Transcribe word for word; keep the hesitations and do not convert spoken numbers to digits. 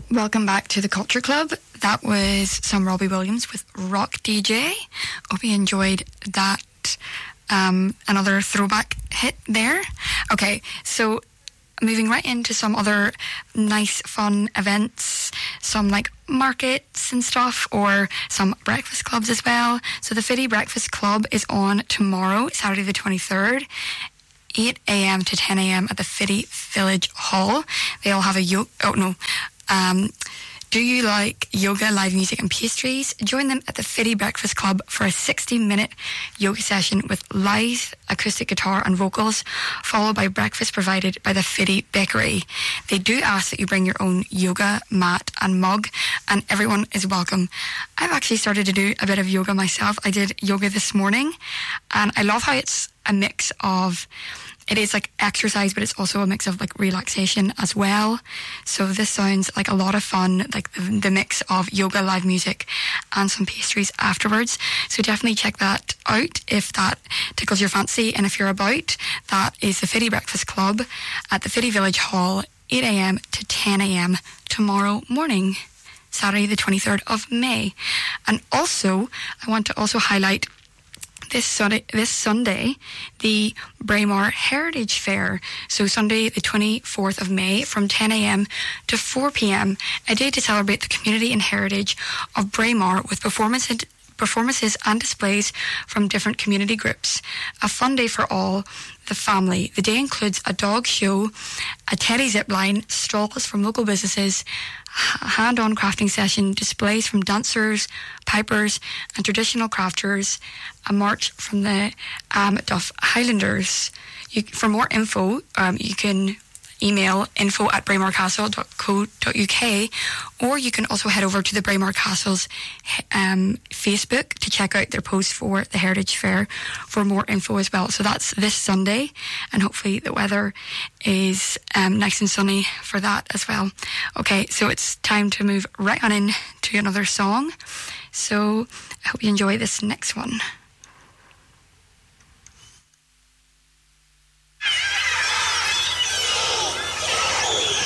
Welcome back to the Culture Club. That was some Robbie Williams with Rock D J. Hope you enjoyed that. Um, another throwback hit there. Okay, so moving right into some other nice, fun events, some like markets and stuff, or some breakfast clubs as well. So the Fitty Breakfast Club is on tomorrow, Saturday the twenty-third. eight a.m. to ten a.m. at the Fitty Village Hall. They'll have a yo- oh no um do you like yoga, live music and pastries? Join them at the Fitty Breakfast Club for a sixty minute yoga session with live acoustic guitar and vocals, followed by breakfast provided by the Fitty Bakery. They do ask that you bring your own yoga mat and mug, and everyone is welcome. I've actually started to do a bit of yoga myself. I did yoga this morning, and I love how it's a mix of, it is like exercise, but it's also a mix of like relaxation as well. So this sounds like a lot of fun, like the, the mix of yoga, live music and some pastries afterwards. So definitely check that out if that tickles your fancy. And if you're about, that is the Fitty Breakfast Club at the Fitty Village Hall, eight a.m. to ten a.m. tomorrow morning, Saturday the twenty-third of May. And also, I want to also highlight This Sunday, this Sunday, the Braemar Heritage Fair. So Sunday, the twenty-fourth of May, from ten a.m. to four p.m, a day to celebrate the community and heritage of Braemar with performances, performances and displays from different community groups. A fun day for all the family. The day includes a dog show, a teddy zip line, stalls from local businesses, hand-on crafting session, displays from dancers, pipers and traditional crafters, a march from the um, Duff Highlanders. You, for more info, um, you can email info at braemar castle dot co dot uk, or you can also head over to the Braemar Castle's um, Facebook to check out their post for the Heritage Fair for more info as well. So that's this Sunday, and hopefully the weather is um, nice and sunny for that as well. Okay, so it's time to move right on in to another song. So I hope you enjoy this next one.